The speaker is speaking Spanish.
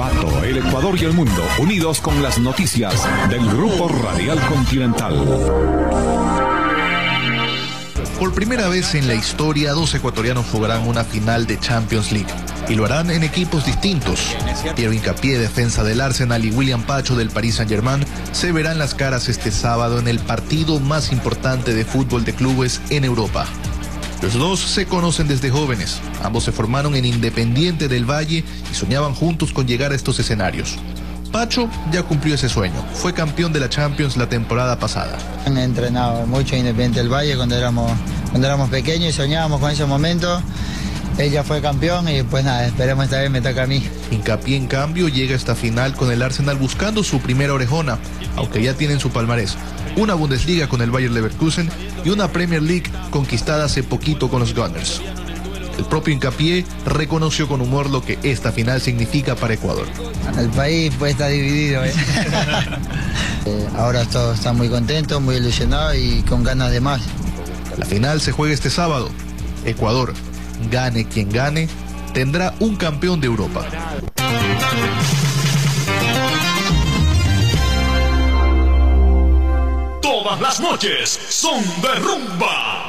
Ambato, el Ecuador y el mundo, unidos con las noticias del Grupo Radial Continental. Por primera vez en la historia, dos ecuatorianos jugarán una final de Champions League. Y lo harán en equipos distintos. Piero Hincapié, defensa del Arsenal, y William Pacho del Paris Saint-Germain se verán las caras este sábado en el partido más importante de fútbol de clubes en Europa. Los dos se conocen desde jóvenes. Ambos se formaron en Independiente del Valle y soñaban juntos con llegar a estos escenarios. Pacho ya cumplió ese sueño. Fue campeón de la Champions la temporada pasada. He entrenado mucho en Independiente del Valle cuando éramos pequeños y soñábamos con ese momento. Él ya fue campeón y pues nada, esperemos esta vez me toca a mí. Hincapié, en cambio, llega a esta final con el Arsenal buscando su primera orejona, aunque ya tienen su palmarés. Una Bundesliga con el Bayer Leverkusen y una Premier League conquistada hace poquito con los Gunners. El propio Hincapié reconoció con humor lo que esta final significa para Ecuador. El país pues está dividido. Ahora todos están muy contentos, muy ilusionados y con ganas de más. La final se juega este sábado. Ecuador, gane quien gane, tendrá un campeón de Europa. Todas las noches son de rumba.